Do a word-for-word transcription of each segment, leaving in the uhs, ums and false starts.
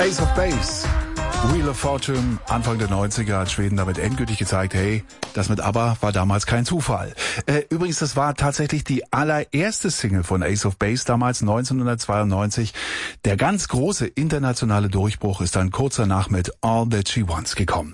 Ace of Base, Wheel of Fortune, Anfang der neunziger hat Schweden damit endgültig gezeigt, hey, das mit ABBA war damals kein Zufall. Äh, übrigens, das war tatsächlich die allererste Single von Ace of Base, damals neunzehnhundertzweiundneunzig. Der ganz große internationale Durchbruch ist dann kurz danach mit All That She Wants gekommen.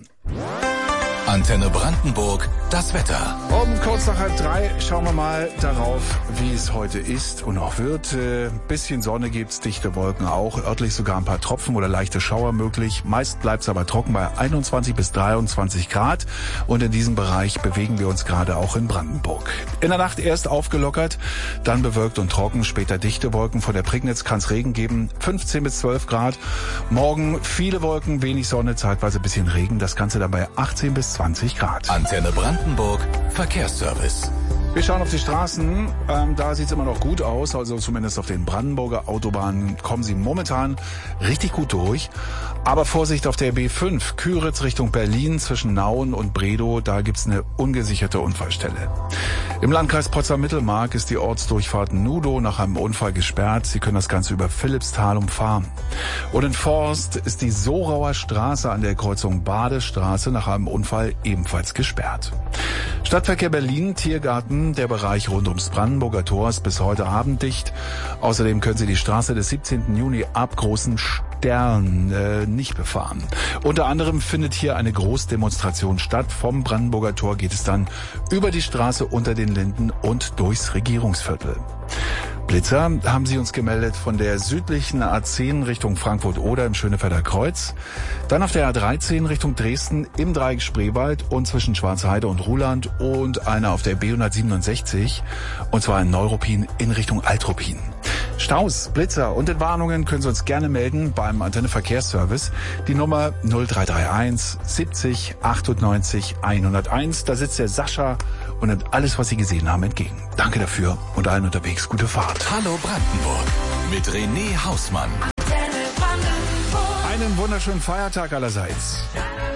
Antenne Brandenburg, das Wetter. Um kurz nach halb drei schauen wir mal darauf, wie es heute ist und auch wird. Äh, bisschen Sonne gibt's, dichte Wolken auch, örtlich sogar ein paar Tropfen oder leichte Schauer möglich. Meist bleibt's aber trocken bei einundzwanzig bis dreiundzwanzig Grad und in diesem Bereich bewegen wir uns gerade auch in Brandenburg. In der Nacht erst aufgelockert, dann bewölkt und trocken, später dichte Wolken. Von der Prignitz kann's Regen geben, fünfzehn bis zwölf Grad. Morgen viele Wolken, wenig Sonne, zeitweise bisschen Regen. Das Ganze dann bei achtzehn bis zwanzig Grad. Antenne Brandenburg, Verkehrsservice. Wir schauen auf die Straßen, ähm, da sieht's immer noch gut aus, also zumindest auf den Brandenburger Autobahnen kommen sie momentan richtig gut durch. Aber Vorsicht auf der B fünf, Küritz Richtung Berlin zwischen Nauen und Bredow, da gibt's eine ungesicherte Unfallstelle. Im Landkreis Potsdam-Mittelmark ist die Ortsdurchfahrt Nudow nach einem Unfall gesperrt. Sie können das Ganze über Philippsthal umfahren. Und in Forst ist die Sorauer Straße an der Kreuzung Badestraße nach einem Unfall ebenfalls gesperrt. Stadtverkehr Berlin, Tiergarten, der Bereich rund ums Brandenburger Tor ist bis heute Abend dicht. Außerdem können Sie die Straße des siebzehnten Juni ab Großen Stern äh, nicht befahren. Unter anderem findet hier eine Großdemonstration statt. Vom Brandenburger Tor geht es dann über die Straße unter den Linden und durchs Regierungsviertel. Blitzer haben sie uns gemeldet von der südlichen A zehn Richtung Frankfurt-Oder im Schönefelder Kreuz. Dann auf der A dreizehn Richtung Dresden im Dreieck Spreewald und zwischen Schwarzheide und Ruhland und eine auf der B hundertsiebenundsechzig und zwar in Neuruppin in Richtung Altruppin. Staus, Blitzer und Entwarnungen können Sie uns gerne melden beim Antenne Verkehrsservice. Die Nummer null drei drei eins siebzig achtundneunzig hunderteins. Da sitzt der Sascha und nimmt alles, was Sie gesehen haben, entgegen. Danke dafür und allen unterwegs gute Fahrt. Hallo Brandenburg mit René Hausmann. Einen wunderschönen Feiertag allerseits.